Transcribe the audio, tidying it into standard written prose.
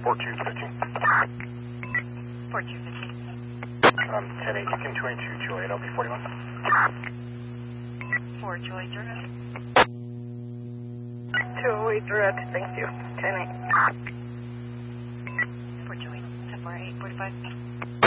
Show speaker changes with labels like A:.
A: 4215.
B: 10-8, you can 22, Juliet, I'll be 41.
A: 4 Juliet direct.
C: 208 direct, thank you. 10-8.
A: 4 Juliet, 10-4, 845.